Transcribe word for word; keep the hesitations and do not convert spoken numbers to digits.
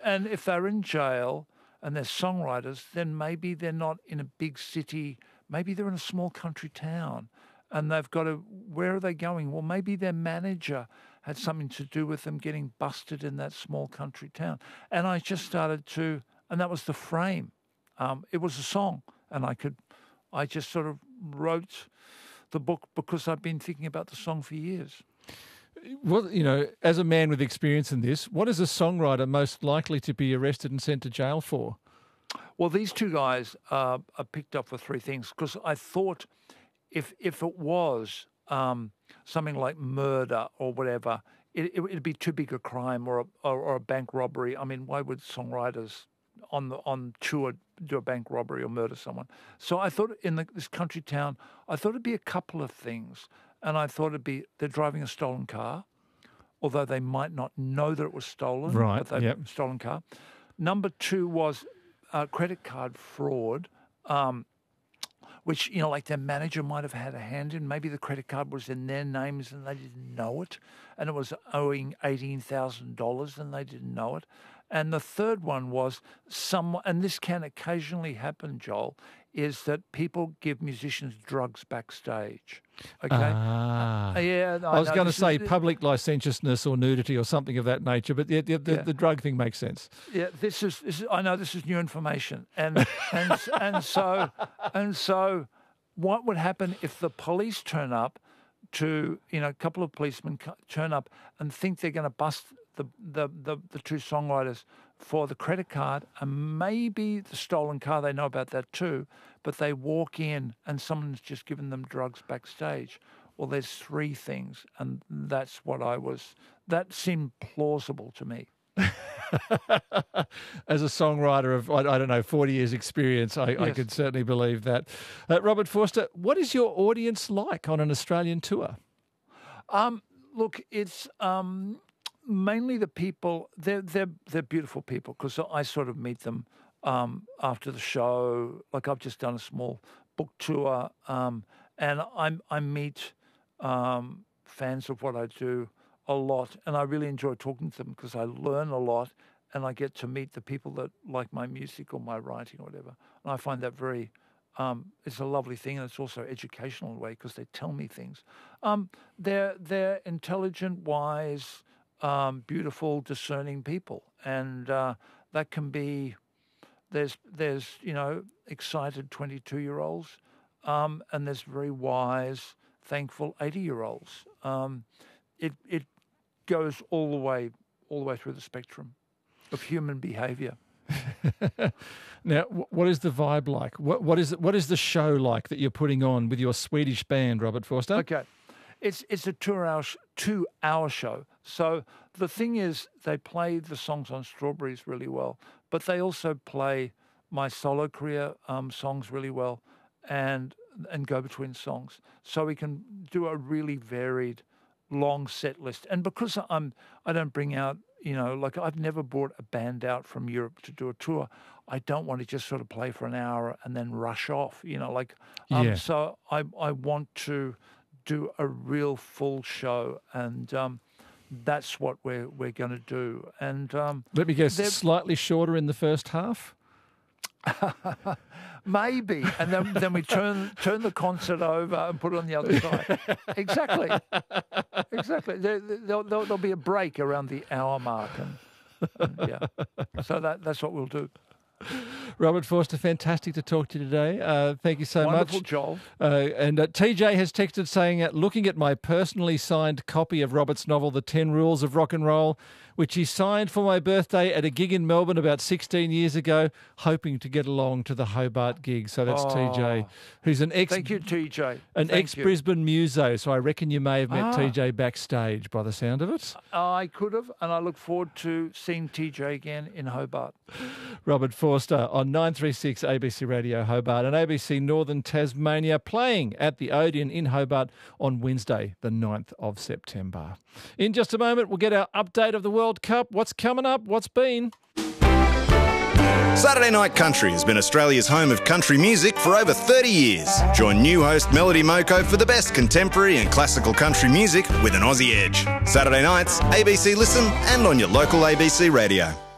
and if they're in jail and they're songwriters, then maybe they're not in a big city. Maybe they're in a small country town, and they've got to. Where are they going? Well, maybe their manager had something to do with them getting busted in that small country town. And I just started to, and that was the frame. Um, it was a song, and I could, I just sort of wrote the book because I've been thinking about the song for years. Well, you know, as a man with experience in this, what is a songwriter most likely to be arrested and sent to jail for? Well, these two guys uh, are picked up for three things because I thought if if it was um, something like murder or whatever, it, it, it'd be too big a crime or a, or, or a bank robbery. I mean, why would songwriters on the on tour do a bank robbery or murder someone? So I thought in the, this country town, I thought it'd be a couple of things. And I thought it'd be they're driving a stolen car, although they might not know that it was stolen. Right, but they've yep. a stolen car. Number two was uh, credit card fraud, um, which, you know, like their manager might have had a hand in. Maybe the credit card was in their names and they didn't know it. And it was owing eighteen thousand dollars and they didn't know it. And the third one was some, and this can occasionally happen, Joel, is that people give musicians drugs backstage. Okay. Ah. Uh, yeah. No, I was no, going to say is, public licentiousness or nudity or something of that nature, but the, the, the, yeah. the drug thing makes sense. Yeah. This is, this is. I know this is new information, and and and so and so, what would happen if the police turn up to, you know, a couple of policemen turn up and think they're going to bust the, the, the, the two songwriters for the credit card and maybe the stolen car, they know about that too, but they walk in and someone's just given them drugs backstage. Well, there's three things, and that's what I was, that seemed plausible to me. As a songwriter of, I, I don't know, forty years experience, I, Yes. I could certainly believe that. Uh, Robert Forster, what is your audience like on an Australian tour? Um, look, it's um, mainly the people. They're they're they're beautiful people because I sort of meet them um, after the show. Like I've just done a small book tour, um, and I I meet um, fans of what I do a lot, and I really enjoy talking to them because I learn a lot, and I get to meet the people that like my music or my writing or whatever. And I find that very. Um, it's a lovely thing, and it's also educational in a way because they tell me things. Um, they're they're intelligent, wise, um, beautiful, discerning people, and uh, that can be. There's there's you know excited twenty-two-year-olds, um, and there's very wise, thankful eighty-year-olds. Um, it it goes all the way all the way through the spectrum of human behaviour. Now, what is the vibe like? What what is what is the show like that you're putting on with your Swedish band, Robert Forster? Okay, it's it's a two-hour two-hour show. So the thing is, they play the songs on Strawberries really well, but they also play my solo career um, songs really well, and and go between songs. So we can do a really varied, long set list. And because I'm I don't bring out. You know, like I've never brought a band out from Europe to do a tour. I don't want to just sort of play for an hour and then rush off, you know, like, um, Yeah. so I I want to do a real full show, and um, that's what we're we're going to do. And um, Let me guess, they're- slightly shorter in the first half? maybe, and then then we turn turn the concert over and put it on the other side. Exactly, exactly. There, there'll, there'll, there'll be a break around the hour mark, and, and yeah. So that that's what we'll do. Robert Forster, fantastic to talk to you today. Uh, thank you so Wonderful, much. Joel. Uh, and uh, T J has texted saying, uh, looking at my personally signed copy of Robert's novel, The Ten Rules of Rock and Roll, which he signed for my birthday at a gig in Melbourne about sixteen years ago, hoping to get along to the Hobart gig. So that's Oh. T J, who's an ex, Thank you, T J. an Thank ex-Brisbane muso. So I reckon you may have met Ah. T J backstage by the sound of it. you. I could have, and I look forward to seeing T J again in Hobart. Robert Forster on nine three six A B C Radio Hobart and A B C Northern Tasmania, playing at the Odeon in Hobart on Wednesday, the ninth of September. In just a moment, we'll get our update of the World Cup. What's coming up? What's been? Saturday Night Country has been Australia's home of country music for over thirty years. Join new host Melody Moko for the best contemporary and classical country music with an Aussie edge. Saturday nights, A B C Listen and on your local A B C radio.